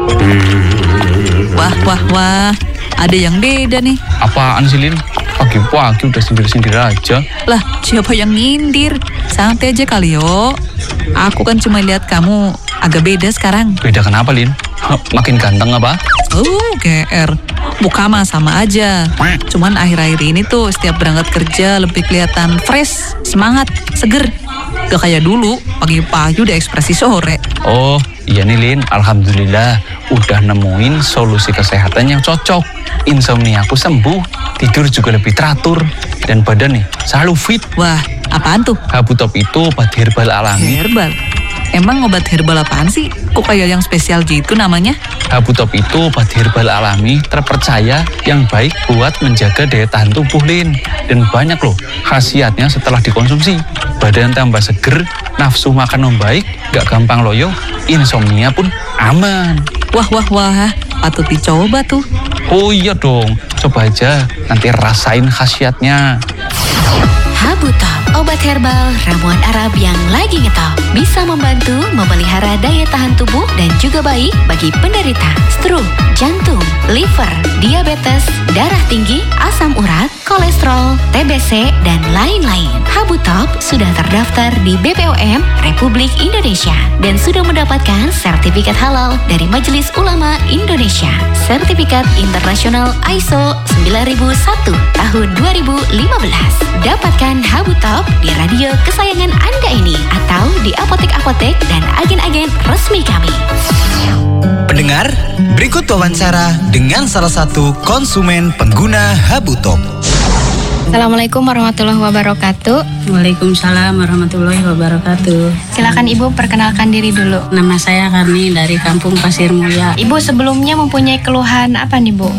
Wah, ada yang beda nih. Apaan sih, Lin? Pagi-pagi udah sindir-sindir aja. Lah, siapa yang nyindir? Santai aja kali yo. Aku kan cuma lihat kamu agak beda sekarang. Beda kenapa, Lin? Makin ganteng apa? GR. Muka mah sama aja. Cuman akhir-akhir ini tuh setiap berangkat kerja lebih kelihatan fresh, semangat, seger. Gak kayak dulu, pagi-pagi udah ekspresi sore. Oh, iya nih, Lin. Alhamdulillah udah nemuin solusi kesehatan yang cocok. Insomnia aku sembuh, tidur juga lebih teratur, dan badan nih selalu fit. Wah, apaan tuh? Habutop itu obat herbal alami. Herbal? Emang obat herbal apaan sih? Kok kayak yang spesial gitu namanya? Habutop itu obat herbal alami terpercaya yang baik buat menjaga daya tahan tubuh, Lin. Dan banyak loh khasiatnya setelah dikonsumsi. Badan tambah seger, nafsu makan membaik, gak gampang loyo, insomnia pun aman. Wah, patut dicoba tuh. Oh iya dong, coba aja nanti rasain khasiatnya. Habutop, obat herbal ramuan Arab yang lagi ngetop. Bisa membantu memelihara daya tahan tubuh dan juga baik bagi penderita stroke, jantung, liver, diabetes, darah tinggi, asam urat, kolesterol, TBC, dan lain-lain. Habutop sudah terdaftar di BPOM Republik Indonesia dan sudah mendapatkan sertifikat halal dari Majelis Ulama Indonesia. Sertifikat internasional ISO 9001 tahun 2015. Dapatkan Habutop di radio kesayangan Anda ini atau di apotek-apotek dan agen-agen resmi kami. Pendengar, berikut wawancara dengan salah satu konsumen pengguna Habutop. Assalamualaikum warahmatullahi wabarakatuh. Waalaikumsalam warahmatullahi wabarakatuh. Silakan Ibu perkenalkan diri dulu. Nama saya Karni dari Kampung Pasir Mulia. Ibu sebelumnya mempunyai keluhan apa nih Bu?